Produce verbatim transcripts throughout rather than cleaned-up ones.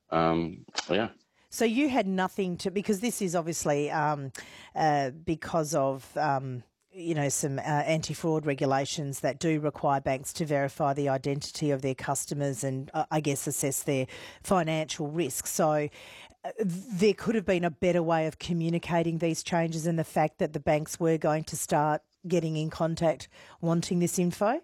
um, yeah. So you had nothing to, because this is obviously um, uh, because of, um, you know, some uh, anti-fraud regulations that do require banks to verify the identity of their customers and, uh, I guess, assess their financial risk. So uh, there could have been a better way of communicating these changes and the fact that the banks were going to start getting in contact wanting this info?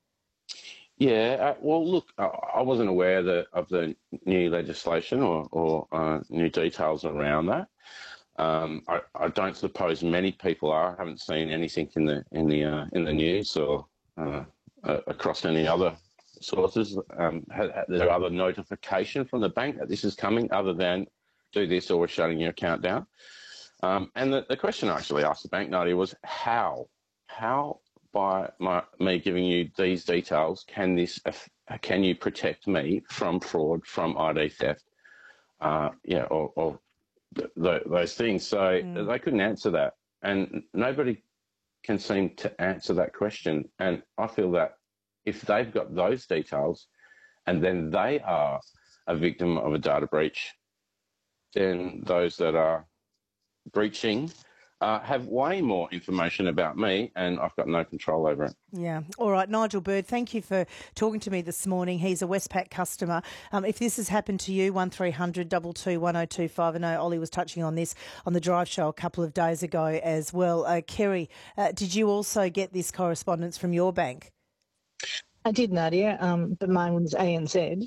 Yeah, uh, well, look, I, I wasn't aware that, of the new legislation or, or uh, new details around that. Um, I, I don't suppose many people are. I haven't seen anything in the in the uh, in the news or uh, uh, across any other sources. Um, ha, ha, there other notification from the bank that this is coming, other than do this or we're shutting your account down. Um, and the, the question I actually asked the bank, Nadia, was how how by my, me giving you these details, can this can you protect me from fraud, from I D theft, uh, yeah, or, or th- th- those things? So mm. they couldn't answer that, and nobody can seem to answer that question. And I feel that if they've got those details, and then they are a victim of a data breach, then those that are breaching Uh, have way more information about me, and I've got no control over it. Yeah. All right, Nigel Bird, thank you for talking to me this morning. He's a Westpac customer. Um, if this has happened to you, one three hundred two two one oh two five. I know Ollie was touching on this on the Drive Show a couple of days ago as well. Uh, Kerry, uh, did you also get this correspondence from your bank? I did, Nadia, um, but mine was A N Z.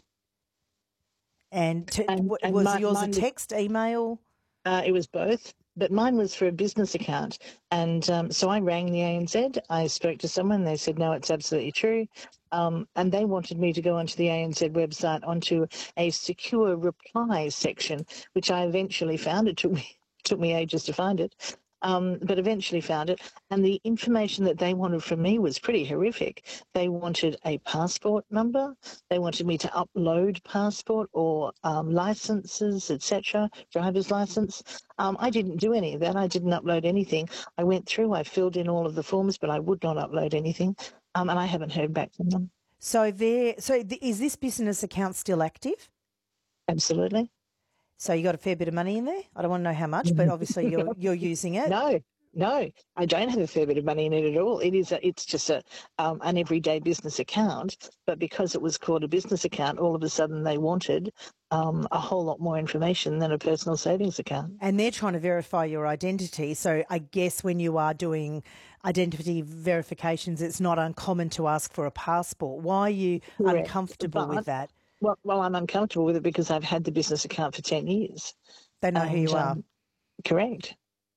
And, to, and, and was my, yours a text, was, email? Uh, it was both. But mine was for a business account. And um, so I rang the A N Z. I spoke to someone. They said, no, it's absolutely true. Um, and they wanted me to go onto the A N Z website, onto a secure reply section, which I eventually found. It took me, took me ages to find it. Um, but eventually found it. And the information that they wanted from me was pretty horrific. They wanted a passport number. They wanted me to upload passport or um, licenses, et cetera, driver's license. Um, I didn't do any of that. I didn't upload anything. I went through, I filled in all of the forms, but I would not upload anything. Um, and I haven't heard back from them. So there. So th- is this business account still active? Absolutely. So you got a fair bit of money in there? I don't want to know how much, but obviously you're you're using it. No, no, I don't have a fair bit of money in it at all. It is a, it's just a um, an everyday business account, but because it was called a business account, all of a sudden they wanted um, a whole lot more information than a personal savings account. And they're trying to verify your identity. So I guess when you are doing identity verifications, it's not uncommon to ask for a passport. Why are you Correct. uncomfortable but, with that? Well, well, I'm uncomfortable with it because I've had the business account for ten years. They know and, who you are. Um, correct.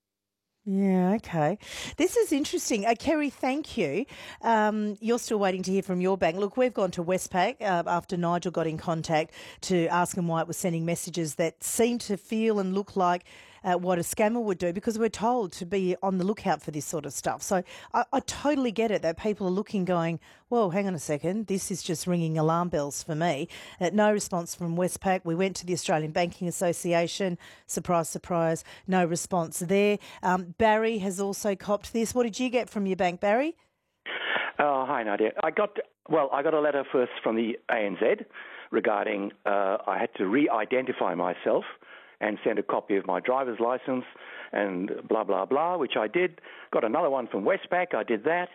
Yeah, okay. This is interesting. Uh, Kerry, thank you. Um, you're still waiting to hear from your bank. Look, we've gone to Westpac uh, after Nigel got in contact to ask him why it was sending messages that seemed to feel and look like uh, what a scammer would do, because we're told to be on the lookout for this sort of stuff. So I, I totally get it that people are looking going, whoa, hang on a second, this is just ringing alarm bells for me. Uh, no response from Westpac. We went to the Australian Banking Association. Surprise, surprise, no response there. Um, Barry has also copped this. What did you get from your bank, Barry? Oh, hi, Nadia. I got, well, I got a letter first from the A N Z regarding uh, I had to re-identify myself and send a copy of my driver's license and blah, blah, blah, which I did. Got another one from Westpac. I did that.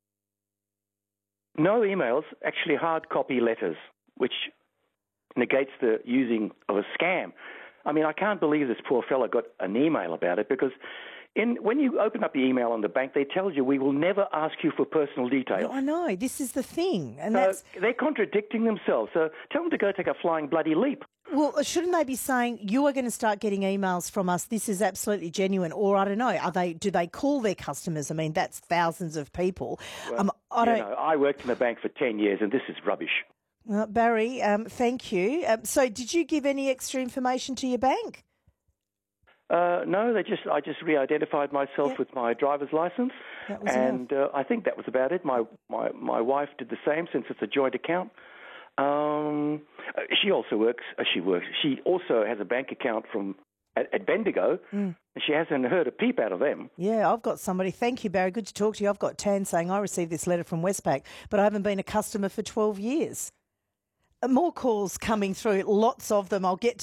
No emails, actually hard copy letters, which negates the using of a scam. I mean, I can't believe this poor fella got an email about it, because in when you open up the email on the bank, they tell you we will never ask you for personal details. I know, this is the thing. And so that's... they're contradicting themselves. So tell them to go take a flying bloody leap. Well, shouldn't they be saying, you are going to start getting emails from us, this is absolutely genuine? Or I don't know, are they? Do they call their customers? I mean, that's thousands of people. Well, um, I don't you know, I worked in the bank for ten years and this is rubbish. Well, Barry, um, thank you. Um, so did you give any extra information to your bank? Uh, no, they just I just re-identified myself yeah. with my driver's license, and uh, I think that was about it. My, my my wife did the same, since it's a joint account. Um, she also works. Uh, she works. She also has a bank account from at, at Bendigo, mm. and she hasn't heard a peep out of them. Yeah, I've got somebody. Thank you, Barry. Good to talk to you. I've got Tan saying I received this letter from Westpac, but I haven't been a customer for twelve years. More calls coming through, lots of them. I'll get to